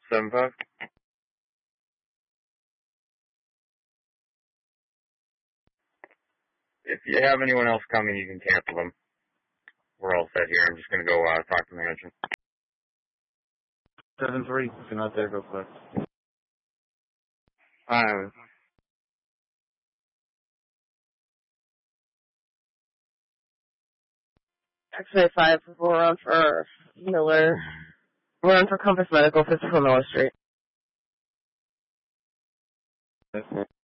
75. If you have anyone else coming, you can cancel them. We're all set here. I'm just going to go talk to management. 7-3, come out there real quick. X-ray 5, we're on for Miller. We're on for Compass Medical, 54 Miller Street.